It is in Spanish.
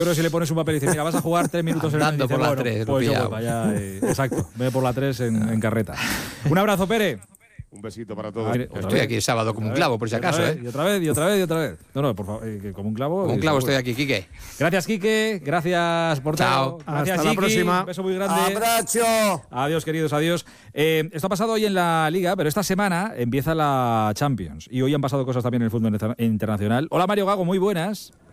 Pero si le pones un papel y dices, mira, vas a jugar 3 minutos en el Andando por la 3, pues yo voy para allá. Exacto, ve por la 3 en carreta. Un abrazo, Pere. Un besito para todos. Estoy aquí el sábado como un clavo, por si acaso, ¿eh? Y otra vez. No, por favor, como un clavo. Como un clavo estoy aquí, Quique. Gracias, Quique. Gracias, Portero. Chao. Gracias, Hasta la Chiqui. próxima. Un beso muy grande. ¡Abrazo! Adiós, queridos, adiós. Esto ha pasado hoy en la Liga, pero esta semana empieza la Champions. Y hoy han pasado cosas también en el fútbol internacional. Hola, Mario Gago, muy buenas.